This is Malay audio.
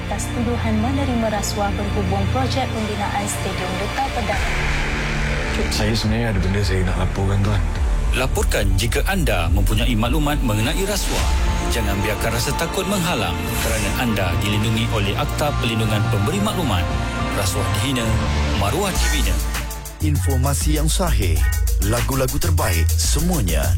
atas tuduhan menerima rasuah berhubung projek pembinaan Stadium Duta Pedang. Saya sebenarnya ada benda saya nak laporkan, Tuan. Laporkan jika anda mempunyai maklumat mengenai rasuah. Jangan biarkan rasa takut menghalang kerana anda dilindungi oleh Akta Perlindungan Pemberi Maklumat. Rasuah dihina, maruah dibina. Informasi yang sahih, lagu-lagu terbaik, semuanya